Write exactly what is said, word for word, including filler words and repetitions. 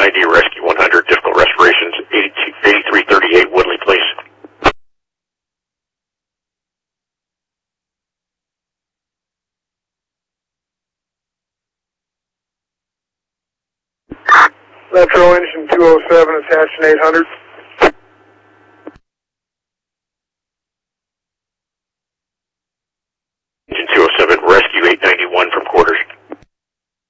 ninety, Rescue one hundred, difficult respirations, eighty-three thirty-eight, Woodley, please. Metro engine two oh seven, attaching eight hundred.